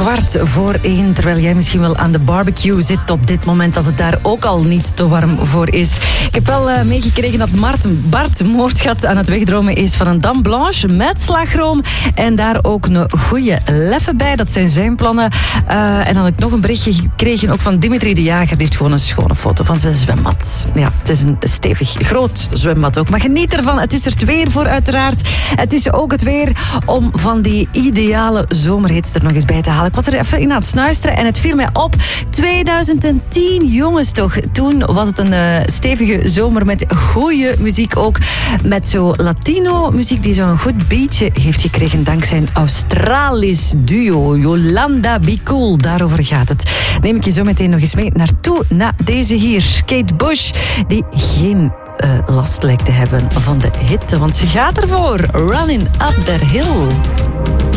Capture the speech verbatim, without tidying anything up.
kwart voor één, terwijl jij misschien wel aan de barbecue zit op dit moment, als het daar ook al niet te warm voor is. Ik heb wel uh, meegekregen dat Bart, Bart Moordgat aan het wegdromen is van een dame blanche met slagroom en daar ook een goede leffe bij. Dat zijn zijn plannen. Uh, en dan heb ik nog een berichtje gekregen ook van Dimitri de Jager. Die heeft gewoon een schone foto van zijn zwembad. Ja, het is een stevig, groot zwembad ook. Maar geniet ervan. Het is er het weer voor uiteraard. Het is ook het weer om van die ideale zomerhits er nog eens bij te halen. Ik was er even in aan het snuisteren en het viel mij op. twintig tien, jongens toch. Toen was het een uh, stevige zomer met goede muziek ook. Met zo Latino muziek die zo'n goed beatje heeft gekregen dankzij een Australisch duo. Yolanda Be Cool, daarover gaat het. Neem ik je zo meteen nog eens mee naartoe, naar deze hier. Kate Bush, die geen uh, last lijkt te hebben van de hitte, want ze gaat ervoor. Running Up That Hill.